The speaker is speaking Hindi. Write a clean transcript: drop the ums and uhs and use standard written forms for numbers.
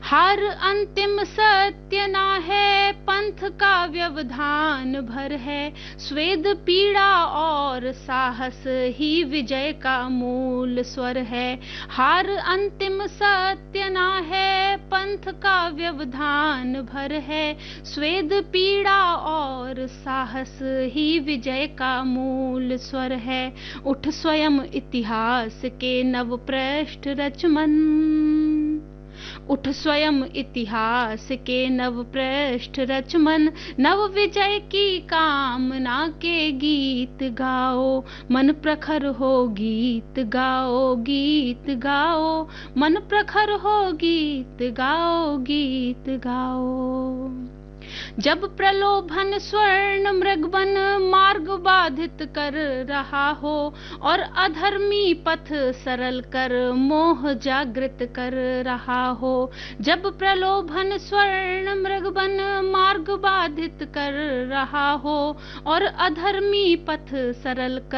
हार अंतिम सत्य ना है, पंथ का व्यवधान भर है। स्वेद पीड़ा और साहस ही विजय का मूल स्वर है। हार अंतिम सत्य ना है, पंथ का व्यवधान भर है। स्वेद पीड़ा और साहस ही विजय का मूल स्वर है। उठ स्वयं इतिहास के नव पृष्ठ रच मन। उठ स्वयं इतिहास के नव पृष्ठ रच मन। नव विजय की कामना के गीत गाओ, मन प्रखर हो गीत गाओ, गीत गाओ। मन प्रखर हो गीत गाओ, गीत गाओ। जब प्रलोभन स्वर्ण मृगवन मार्ग बाधित कर रहा हो, और अधर्मी पथ सरल कर मोह जागृत कर रहा हो। जब प्रलोभन स्वर्ण मृगवन मार्ग बाधित कर रहा हो, और अधर्मी पथ सरल कर